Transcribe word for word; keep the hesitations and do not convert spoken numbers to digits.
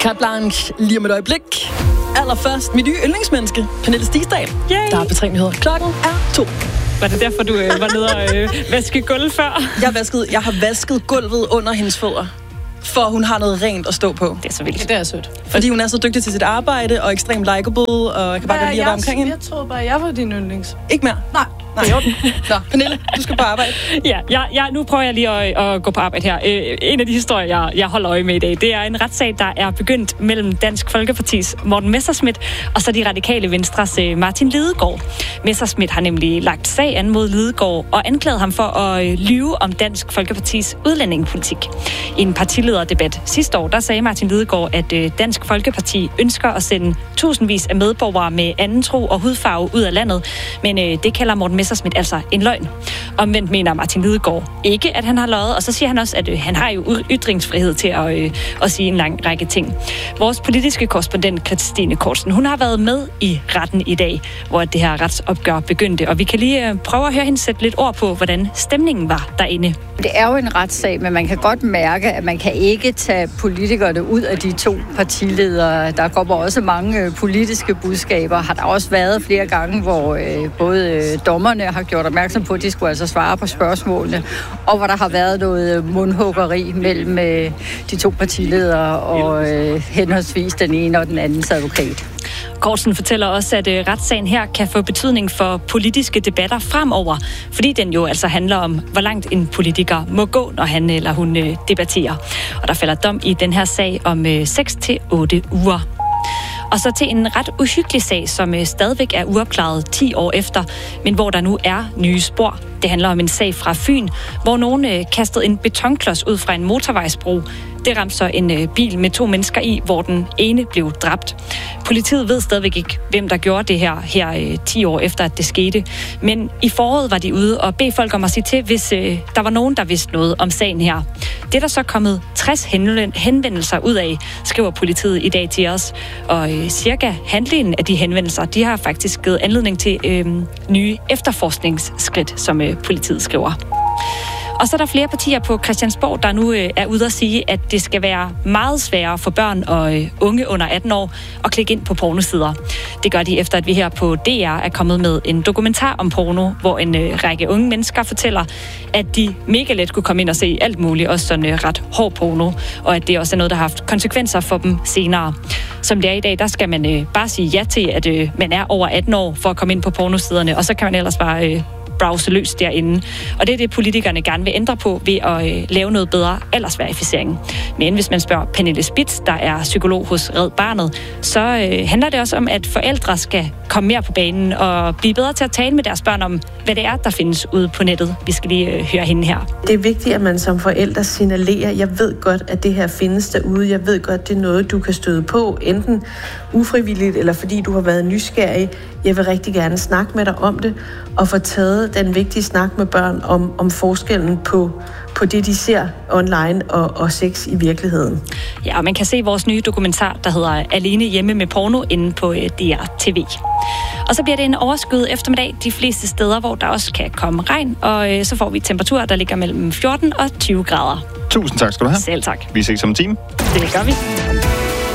Carte blanche lige om et øjeblik. Allerførst mit nye yndlingsmenneske, Pernille Stisdal. Yay. Der er P tre Nyheder. Klokken er to. Var det derfor, du øh, var nede og øh, vaske gulv før? Jeg har, vasket, jeg har vasket gulvet under hendes fødder, for hun har noget rent at stå på. Det er så vildt. Det er sødt. Fordi hun er så dygtig til sit arbejde, og ekstremt likeable, og jeg kan bare godt lide at være omkring hende. Jeg troede bare, jeg var din yndlings. Ikke mere? Nej. Nej. Nå, Pernille, du skal på arbejde. Ja, ja, ja, nu prøver jeg lige at, at gå på arbejde her. Øh, en af de historier, jeg, jeg holder øje med i dag, det er en retssag, der er begyndt mellem Dansk Folkepartis Morten Messerschmidt og så de radikale Venstres Martin Lidegaard. Messerschmidt har nemlig lagt sag an mod Lidegaard og anklaget ham for at lyve om Dansk Folkepartis udlændingepolitik. I en partilederdebat sidste år, der sagde Martin Lidegaard, at Dansk Folkeparti ønsker at sende tusindvis af medborgere med anden tro og hudfarve ud af landet, men det kalder Morten Messerschmidt altså en løgn. Omvendt mener Martin Lidegaard ikke, at han har løjet, og så siger han også, at øh, han har jo ytringsfrihed til at, øh, at sige en lang række ting. Vores politiske korrespondent, Christine Kortsen, hun har været med i retten i dag, hvor det her retsopgør begyndte, og vi kan lige øh, prøve at høre hende sætte lidt ord på, hvordan stemningen var derinde. Det er jo en retssag, men man kan godt mærke, at man kan ikke tage politikerne ud af de to partiledere. Der kommer også mange politiske budskaber. Har der også været flere gange, hvor øh, både øh, dommerne har gjort opmærksom på, at de skulle altså svare på spørgsmålene, og hvor der har været noget mundhuggeri mellem øh, de to partiledere og øh, henholdsvis den ene og den andens advokat. Kortsen fortæller også, at øh, retssagen her kan få betydning for politiske debatter fremover, fordi den jo altså handler om, hvor langt en politiker må gå, når han eller hun øh, debatterer. Og der falder dom i den her sag om øh, seks til otte uger. Og så til en ret uhyggelig sag, som øh, stadigvæk er uopklaret ti år efter, men hvor der nu er nye spor. Det handler om en sag fra Fyn, hvor nogen øh, kastede en betonklods ud fra en motorvejsbro. Det ramte så en øh, bil med to mennesker i, hvor den ene blev dræbt. Politiet ved stadigvæk ikke, hvem der gjorde det her, her øh, ti år efter, at det skete. Men i foråret var de ude og bede folk om at sige til, hvis øh, der var nogen, der vidste noget om sagen her. Det er der så kommet tres henvendelser ud af, skriver politiet i dag til os. Og øh, cirka halvdelen af de henvendelser, de har faktisk givet anledning til øh, nye efterforskningsskridt, som øh, politiet skriver. Og så er der flere partier på Christiansborg, der nu øh, er ude at sige, at det skal være meget sværere for børn og øh, unge under atten år at klikke ind på pornosider. Det gør de efter, at vi her på D R er kommet med en dokumentar om porno, hvor en øh, række unge mennesker fortæller, at de mega let kunne komme ind og se alt muligt, også sådan øh, ret hård porno, og at det også er noget, der har haft konsekvenser for dem senere. Som det er i dag, der skal man øh, bare sige ja til, at øh, man er over atten år for at komme ind på pornosiderne, og så kan man ellers bare Øh, browse løs derinde. Og det er det, politikerne gerne vil ændre på ved at øh, lave noget bedre aldersverificering. Men hvis man spørger Pernille Spitz, der er psykolog hos Red Barnet, så øh, handler det også om, at forældre skal komme mere på banen og blive bedre til at tale med deres børn om, hvad det er, der findes ude på nettet. Vi skal lige øh, høre hende her. Det er vigtigt, at man som forældre signalerer, jeg ved godt, at det her findes derude. Jeg ved godt, det er noget, du kan støde på, enten ufrivilligt eller fordi du har været nysgerrig. Jeg vil rigtig gerne snakke med dig om det og få taget den vigtige snak med børn om, om forskellen på, på det, de ser online og, og sex i virkeligheden. Ja, og man kan se vores nye dokumentar, der hedder Alene hjemme med porno, inde på D R T V. Og så bliver det en overskyet eftermiddag de fleste steder, hvor der også kan komme regn, og øh, så får vi temperaturer, der ligger mellem fjorten og tyve grader. Tusind tak skal du have. Selv tak. Vi ses om en time. Det gør vi.